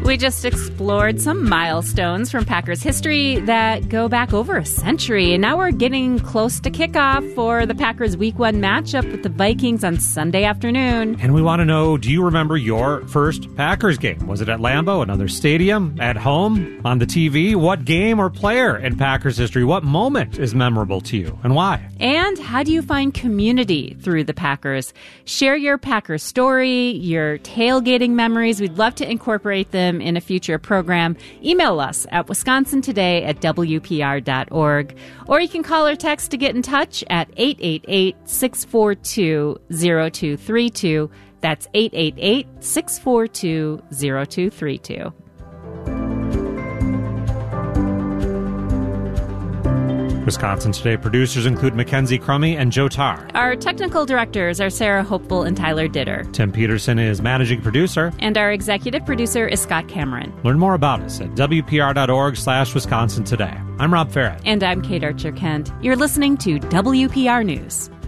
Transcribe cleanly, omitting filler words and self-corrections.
We just explored some milestones from Packers history that go back over a century. And now we're getting close to kickoff for the Packers Week 1 matchup with the Vikings on Sunday afternoon. And we want to know, do you remember your first Packers game? Was it at Lambeau, another stadium, at home, on the TV? What game or player in Packers history, what moment is memorable to you and why? And how do you find community through the Packers? Share your Packers story, your tailgating memories. We'd love to incorporate them in a future program. Email us at wisconsintoday@wpr.org. Or you can call or text to get in touch at 888-642-0232. That's 888-642-0232. Wisconsin Today producers include Mackenzie Crummy and Joe Tarr. Our technical directors are Sarah Hopeful and Tyler Ditter. Tim Peterson is managing producer. And our executive producer is Scott Cameron. Learn more about us at wpr.org/Wisconsin Today. I'm Rob Farrett. And I'm Kate Archer-Kent. You're listening to WPR News.